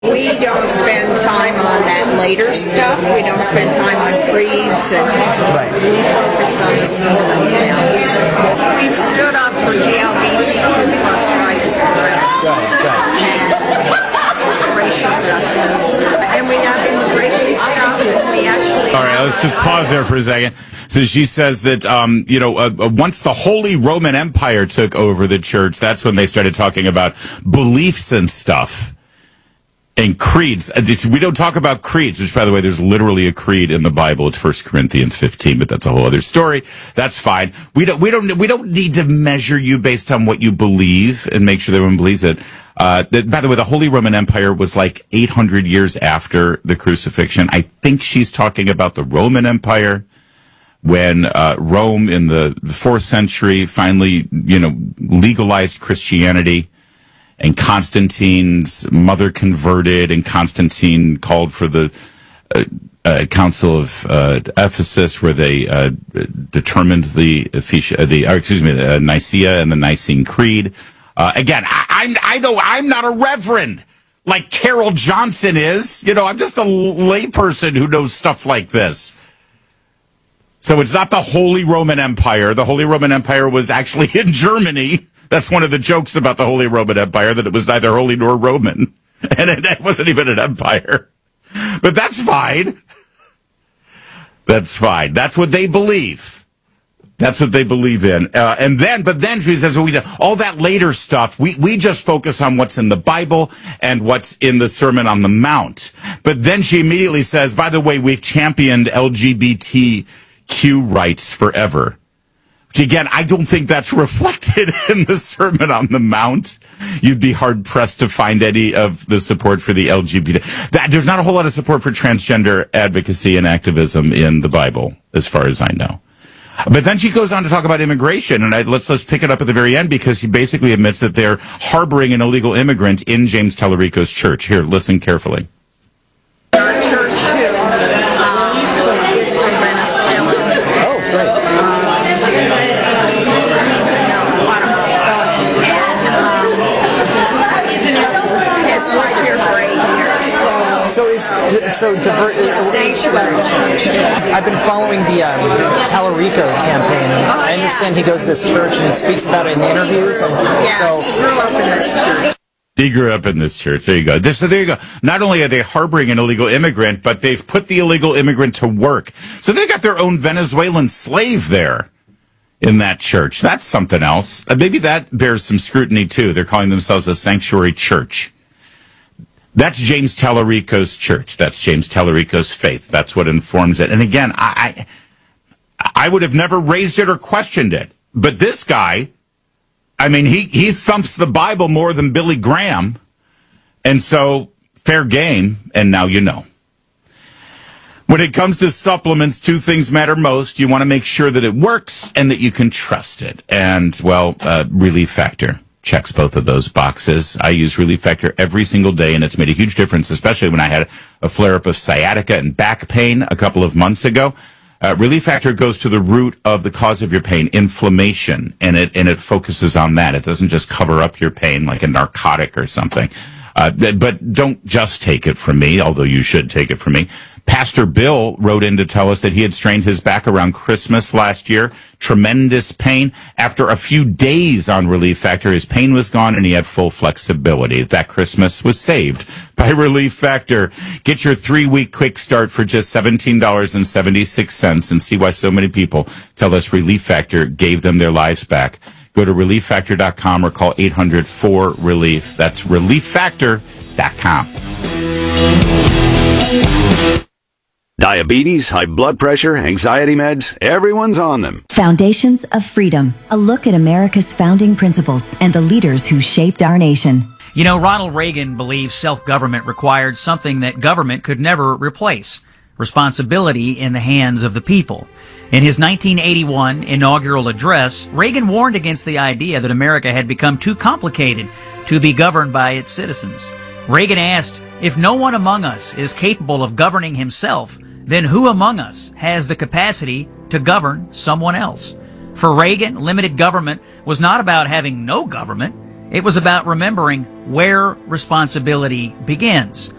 We don't spend time on that later stuff. We don't spend time on creeds, and we focus on the story now. We've stood up for GLBTQ plus rights forever. And racial justice. And we have immigration stuff. We actually... All right, let's just pause there for a second. So she says that, once the Holy Roman Empire took over the church, that's when they started talking about beliefs and stuff. And creeds. We don't talk about creeds, which, by the way, there's literally a creed in the Bible. It's 1 Corinthians 15, but that's a whole other story. That's fine. We don't need to measure you based on what you believe and make sure that everyone believes it. By the way, the Holy Roman Empire was like 800 years after the crucifixion. I think she's talking about the Roman Empire, when Rome in the 4th century finally, legalized Christianity. And Constantine's mother converted, and Constantine called for the Council of Ephesus, where they determined the Nicaea and the Nicene Creed. Again, I know I'm not a reverend like Carol Johnson is. I'm just a layperson who knows stuff like this. So it's not the Holy Roman Empire. The Holy Roman Empire was actually in Germany. That's one of the jokes about the Holy Roman Empire, that it was neither holy nor Roman. And it wasn't even an empire. But that's fine. That's fine. That's what they believe. That's what they believe in. But then she says, all that later stuff, we just focus on what's in the Bible and what's in the Sermon on the Mount. But then she immediately says, by the way, we've championed LGBTQ rights forever. Which, again, I don't think that's reflected in the Sermon on the Mount. You'd be hard-pressed to find any of the support for the LGBT. There's not a whole lot of support for transgender advocacy and activism in the Bible, as far as I know. But then she goes on to talk about immigration, and let's pick it up at the very end, because he basically admits that they're harboring an illegal immigrant in James Tallarico's church. Here, listen carefully. Our church, too, is from Venezuela. Oh, great. Sanctuary Church. I've been following the Tallarico campaign. I understand he goes to this church and he speaks about it in the interviews. He grew up in this church. He grew up in this church. There you go. So there you go. Not only are they harboring an illegal immigrant, but they've put the illegal immigrant to work. So they got their own Venezuelan slave there in that church. That's something else. Maybe that bears some scrutiny, too. They're calling themselves a sanctuary church. That's James Tallarico's church. That's James Tallarico's faith. That's what informs it. And again, I would have never raised it or questioned it. But this guy, he thumps the Bible more than Billy Graham. And so, fair game, and now you know. When it comes to supplements, two things matter most. You want to make sure that it works and that you can trust it. And, Relief Factor checks both of those boxes. I use Relief Factor every single day, and it's made a huge difference, especially when I had a flare-up of sciatica and back pain a couple of months ago. Relief Factor goes to the root of the cause of your pain, inflammation, and it focuses on that. It doesn't just cover up your pain like a narcotic or something. But don't just take it from me, although you should take it from me. Pastor Bill wrote in to tell us that he had strained his back around Christmas last year. Tremendous pain. After a few days on Relief Factor, his pain was gone and he had full flexibility. That Christmas was saved by Relief Factor. Get your 3-week quick start for just $17.76 and see why so many people tell us Relief Factor gave them their lives back. Go to ReliefFactor.com or call 800-4RELIEF. That's ReliefFactor.com. Diabetes, high blood pressure, anxiety meds, everyone's on them. Foundations of Freedom, a look at America's founding principles and the leaders who shaped our nation. Ronald Reagan believed self-government required something that government could never replace: responsibility in the hands of the people. In his 1981 inaugural address, Reagan warned against the idea that America had become too complicated to be governed by its citizens. Reagan asked, if no one among us is capable of governing himself, then who among us has the capacity to govern someone else? For Reagan, limited government was not about having no government. It was about remembering where responsibility begins.